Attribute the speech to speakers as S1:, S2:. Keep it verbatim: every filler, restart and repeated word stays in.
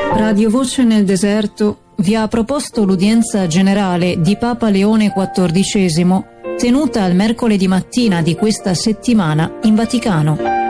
S1: Radio Voce nel Deserto vi ha proposto l'udienza generale di Papa Leone quattordicesimo tenuta il mercoledì mattina di questa settimana in Vaticano.